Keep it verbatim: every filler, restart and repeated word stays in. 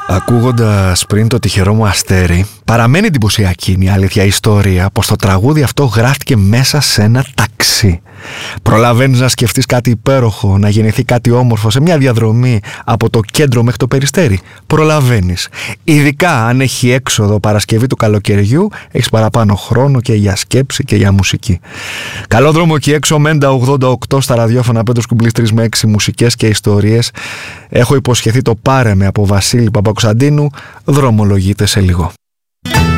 Ακούγοντας πριν το τυχερό μου αστέρι, παραμένει εντυπωσιακή η αλήθεια ιστορία πως το τραγούδι αυτό γράφτηκε μέσα σε ένα ταξί. Προλαβαίνεις να σκεφτείς κάτι υπέροχο, να γεννηθεί κάτι όμορφο σε μια διαδρομή από το κέντρο μέχρι το Περιστέρι? Προλαβαίνεις. Ειδικά αν έχει έξοδο Παρασκευή του καλοκαιριού, έχεις παραπάνω χρόνο και για σκέψη και για μουσική. Καλό δρόμο εκεί έξω, Μέντα ογδόντα οκτώ στα ραδιόφωνα Πέτρος Κουμπλής τρεις με έξι, μουσικές και ιστορίες. Έχω υποσχεθεί το πάρε με από Βασίλη Παπακοσταντίνου, δρομολογείται σε λίγο.